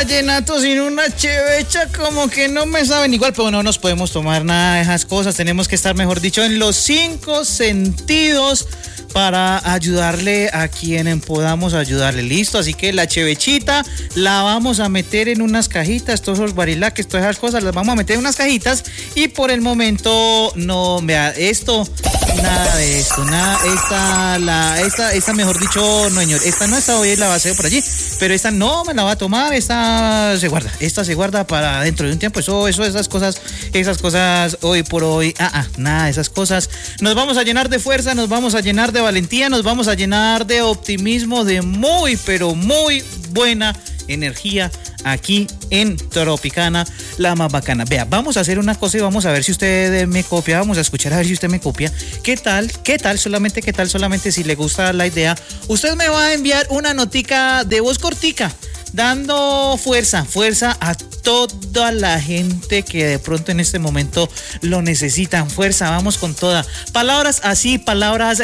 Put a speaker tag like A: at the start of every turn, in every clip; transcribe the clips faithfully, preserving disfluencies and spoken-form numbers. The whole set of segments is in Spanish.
A: vallenato sin una chevecha como que no me saben igual, pero no nos podemos tomar nada de esas cosas, tenemos que estar, mejor dicho, en los cinco sentidos para ayudarle a quien podamos ayudarle, listo, así que la chevechita la vamos a meter en unas cajitas, todos los barilaques, todas esas cosas las vamos a meter en unas cajitas y por el momento no, vea, esto, nada de esto, nada, esta, la, esta, esta mejor dicho, no señor, esta no está hoy, la baseo por allí, pero esta no me la va a tomar, esta se guarda, esta se guarda para dentro de un tiempo, eso, eso, esas cosas, esas cosas hoy por hoy, ah, ah, nada de esas cosas, nos vamos a llenar de fuerza, nos vamos a llenar de valentía, nos vamos a llenar de optimismo, de muy, pero muy buena energía aquí en Tropicana, la más bacana. Vea, vamos a hacer una cosa y vamos a ver si usted me copia, vamos a escuchar a ver si usted me copia. ¿Qué tal? ¿Qué tal? Solamente, ¿qué tal? Solamente si le gusta la idea, usted me va a enviar una notica de voz cortica, dando fuerza, fuerza a toda la gente que de pronto en este momento lo necesitan. Fuerza, vamos con toda. Palabras así, palabras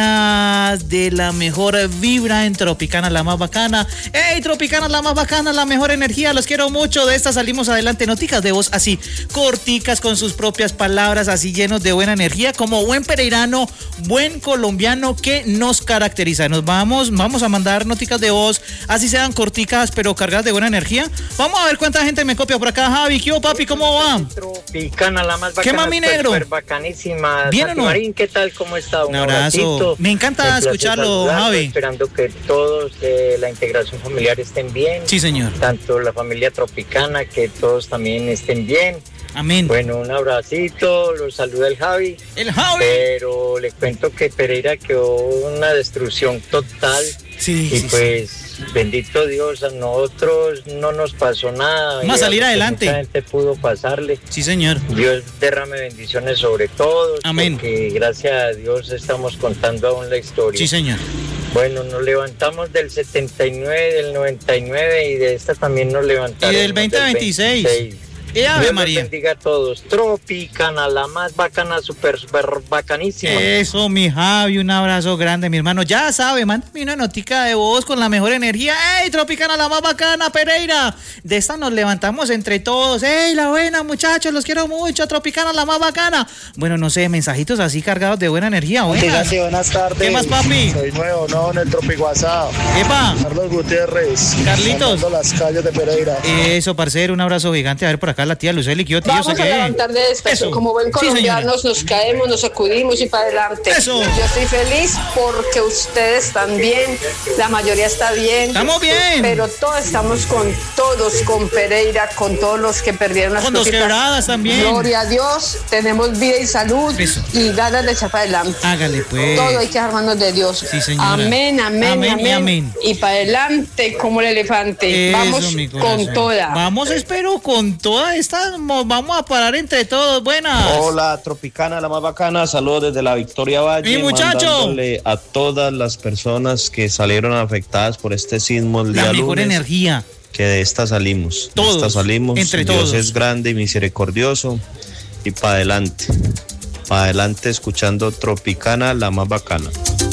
A: llenas de la mejor vibra en Tropicana, la más bacana. ¡Ey, Tropicana, la más bacana, la mejor energía! Los quiero mucho. De estas salimos adelante. Noticas de voz así, corticas, con sus propias palabras, así llenos de buena energía, como buen pereirano, buen colombiano que nos caracteriza. Nos vamos, vamos a mandar noticas de voz, así sean corticas, pero cargadas de buena energía. Vamos a ver cuánta gente me copia por acá. Javi, ¿qué hubo, papi? ¿Cómo va?
B: Tropicana, la más bacana.
A: ¿Qué mami negro?
B: Súper bacanísima.
A: ¿Bien o no?
B: Marín, ¿qué tal? ¿Cómo está?
A: Un, Un abrazo. Me encanta escucharlo, Javi.
B: Esperando que todos de la integración familiar estén bien.
A: Sí, señor.
B: Tanto la familia Tropicana, que todos también estén bien.
A: Amén.
B: Bueno, un abracito, los saluda el Javi.
A: El Javi.
B: Pero le cuento que Pereira quedó una destrucción total.
A: Sí,
B: y
A: sí,
B: pues,
A: sí.
B: Bendito Dios, a nosotros no nos pasó nada.
A: Vamos a salir adelante.
B: Mucha gente pudo pasarle.
A: Sí, señor.
B: Dios derrame bendiciones sobre todos.
A: Amén.
B: Porque gracias a Dios estamos contando aún la historia.
A: Sí, señor.
B: Bueno, nos levantamos del setenta y nueve, del noventa y nueve y de esta también nos levantaron.
A: Y del veinte veintiséis. Y Ave
B: Dios
A: María.
B: los bendiga a todos. Tropicana, la más bacana, súper, súper bacanísima.
A: Eso, mi Javi, un abrazo grande, mi hermano. Ya sabe, mándame una notica de voz con la mejor energía. ¡Ey, Tropicana, la más bacana, Pereira! De esta nos levantamos entre todos. ¡Ey, la buena, muchachos! Los quiero mucho. Tropicana, la más bacana. Bueno, no sé, mensajitos así cargados de buena energía. Buenas,
C: sí, buenas tardes.
A: ¿Qué más, papi?
C: Soy nuevo, no, en el Tropiguasá.
A: ¡Epa!
C: Carlos Gutiérrez.
A: Carlitos.
C: Las calles de Pereira.
A: Eso, parcero, un abrazo gigante. A ver por acá la tía Luceli, ¿qué tío?
D: Vamos a levantar de esto. Como buen colombianos sí, nos caemos, nos sacudimos y para adelante.
A: Eso.
D: Yo estoy feliz porque ustedes están bien, la mayoría está bien.
A: Estamos bien.
D: Pero todos estamos con todos, con Pereira, con todos los que perdieron las
A: con
D: cositas.
A: Con los quebradas también.
D: Gloria a Dios, tenemos vida y salud.
A: Eso.
D: Y ganas de echar para adelante.
A: Hágale pues.
D: Todo hay que dejar manos de Dios.
A: Sí, señora.
D: Amén, amén,
A: amén.
D: amén.
A: Y, amén.
D: y para adelante como el elefante.
A: Eso,
D: vamos con toda.
A: Vamos, espero, con toda esta. Vamos a parar entre todos. Buenas.
E: Hola, Tropicana, la más bacana. Saludos desde la Victoria Valle.
A: Mi muchacho.
E: Mandándole a todas las personas que salieron afectadas por este sismo el día
A: la mejor
E: lunes,
A: energía.
E: Que de esta salimos.
A: Todos.
E: De esta salimos.
A: Entre
E: Dios
A: todos.
E: es grande y misericordioso. Y para adelante. Para adelante escuchando Tropicana, la más bacana.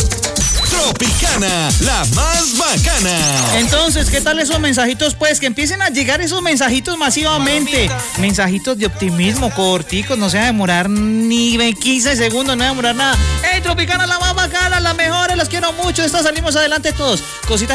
F: Tropicana, la más bacana.
A: Entonces, ¿qué tal esos mensajitos? Pues que empiecen a llegar esos mensajitos masivamente. Mensajitos de optimismo, corticos, no se va a demorar ni quince segundos, no va a demorar nada. ¡Ey, Tropicana, la más bacana, las mejores, las quiero mucho! Esta salimos adelante todos. Cositas